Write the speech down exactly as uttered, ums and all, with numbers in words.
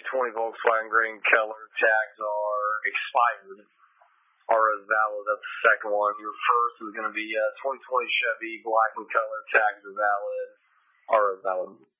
twenty Volkswagen green color tags are expired. Are as valid. That's the second one. Your first is going to be uh, twenty twenty Chevy black and color tags are valid. Are as valid.